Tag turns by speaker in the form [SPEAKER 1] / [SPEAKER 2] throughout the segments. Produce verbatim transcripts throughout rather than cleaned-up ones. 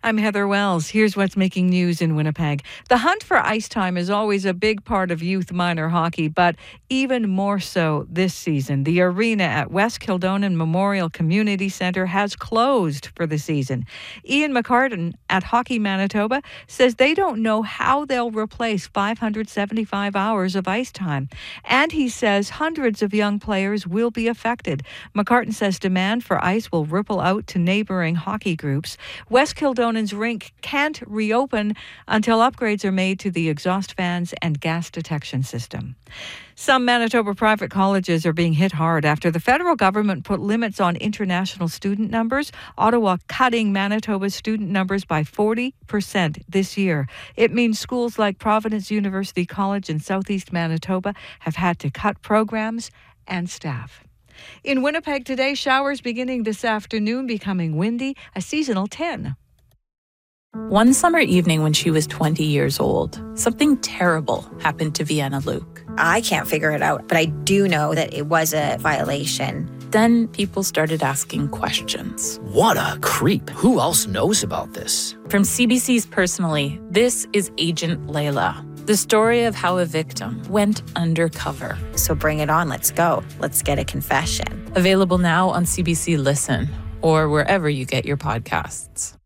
[SPEAKER 1] I'm Heather Wells. Here's what's making news in Winnipeg. The hunt for ice time is always a big part of youth minor hockey, but even more so this season. The arena at West Kildonan Memorial Community Centre has closed for the season. Ian McCartan at Hockey Manitoba says they don't know how they'll replace five hundred seventy-five hours of ice time. And he says hundreds of young players will be affected. McCartan says demand for ice will ripple out to neighbouring hockey groups. West Kildonan rink can't reopen until upgrades are made to the exhaust fans and gas detection system. Some Manitoba private colleges are being hit hard after the federal government put limits on international student numbers. Ottawa cutting Manitoba's student numbers by forty percent this year. It means schools like Providence University College in southeast Manitoba have had to cut programs and staff. In Winnipeg today, showers beginning this afternoon, becoming windy, a seasonal ten.
[SPEAKER 2] One summer evening when she was twenty years old, something terrible happened to Vienna Luke.
[SPEAKER 3] I can't figure it out, but I do know that it was a violation.
[SPEAKER 2] Then people started asking questions.
[SPEAKER 4] What a creep. Who else knows about this?
[SPEAKER 2] From C B C's Personally, this is Agent Layla, the story of how a victim went undercover.
[SPEAKER 3] So bring it on. Let's go. Let's get a confession.
[SPEAKER 2] Available now on C B C Listen or wherever you get your podcasts.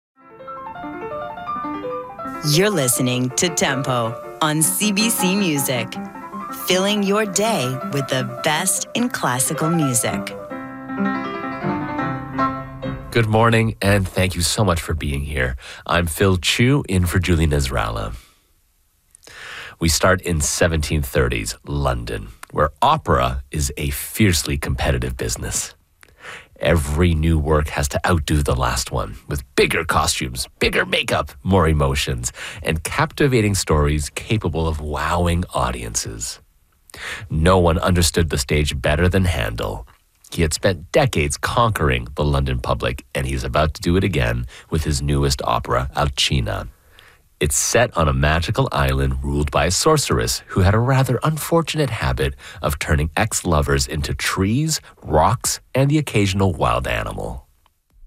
[SPEAKER 5] You're listening to Tempo on C B C Music, filling your day with the best in classical music.
[SPEAKER 6] Good morning, and thank you so much for being here. I'm Phil Chu, in for Julie Nasrallah. We start in seventeen thirties London, where opera is a fiercely competitive business. Every new work has to outdo the last one, with bigger costumes, bigger makeup, more emotions, and captivating stories capable of wowing audiences. No one understood the stage better than Handel. He had spent decades conquering the London public, and he's about to do it again with his newest opera, Alcina. It's set on a magical island ruled by a sorceress who had a rather unfortunate habit of turning ex-lovers into trees, rocks, and the occasional wild animal.